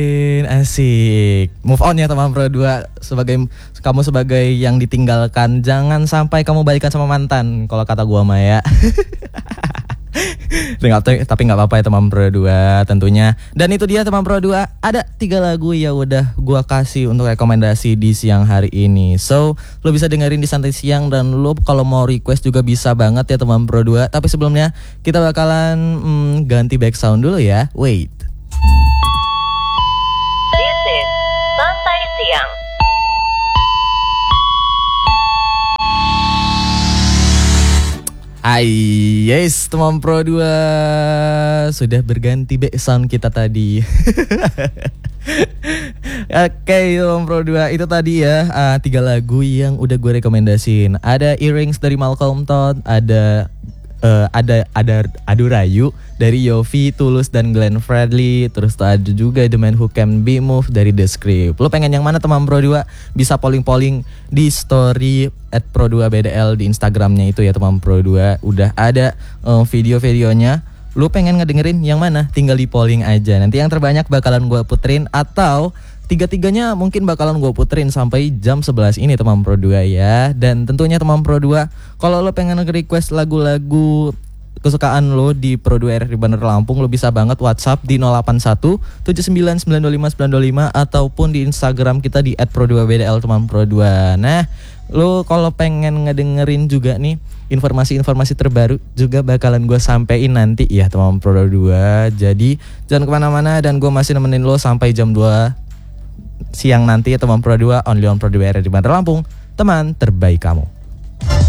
Asik. Move on ya teman Pro 2. Kamu sebagai yang ditinggalkan, jangan sampai kamu balikan sama mantan. Kalau kata gua mah ya. Tapi nggak apa-apa ya teman Pro 2 tentunya. Dan itu dia teman Pro 2, ada 3 lagu yang udah gua kasih untuk rekomendasi di siang hari ini. So lo bisa dengerin di santai siang, dan lo kalau mau request juga bisa banget ya teman Pro 2. Tapi sebelumnya kita bakalan ganti back sound dulu ya. Wait. This is Santai Siang. Yes, teman Pro 2, sudah berganti back sound kita tadi. Oke, teman Pro 2, itu tadi ya 3 lagu yang udah gue rekomendasiin. Ada Earrings dari Malcolm Todd, ada Adu Rayu dari Yofi, Tulus dan Glenn Fredly. Terus ada juga The Man Who Can Be Moved dari The Script. Lo pengen yang mana teman Pro 2? Bisa polling-polling di story @pro2bdl di Instagramnya itu ya teman Pro 2. Udah ada video-videonya. Lo pengen ngedengerin yang mana? Tinggal di polling aja. Nanti yang terbanyak bakalan gue puterin, atau tiga-tiganya mungkin bakalan gue puterin sampai jam 11 ini teman Pro 2 ya. Dan tentunya teman Pro 2, kalau lo pengen nge-request lagu-lagu kesukaan lo di Pro 2 RRI Bandar Lampung, lo bisa banget WhatsApp di 081 79925 ataupun di Instagram kita di @pro2bdl teman Pro 2. Nah, lo kalau pengen ngedengerin juga nih informasi-informasi terbaru juga bakalan gue sampein nanti ya teman Pro 2. Jadi jangan kemana-mana, dan gue masih nemenin lo sampai jam 2 siang nanti ya teman Pro 2, only on Pro 2 RRI Bandar Lampung, teman terbaik kamu.